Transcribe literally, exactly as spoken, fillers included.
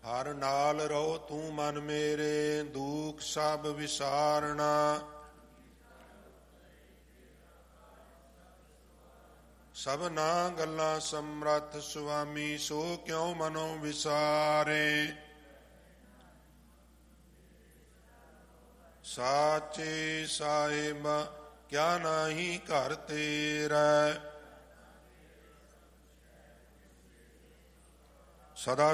ਹਰ ਨਾਲ ਰਹੋ ਤੂੰ ਮਨ ਮੇਰੇ, ਦੁਖ ਸਭ ਵਿਸਾਰਣਾ। ਸਭਨਾ ਗੱਲਾਂ ਸਮਰੱਥ ਸੁਆਮੀ, ਸੋ ਕਿਉ ਮਨੋ ਵਿਸਾਰੇ। ਸਾਚੇ ਸਾਹਿਬ ਕਿਆ ਨਾਹੀ ਘਰ ਤੇਰਾ, ਸਦਾ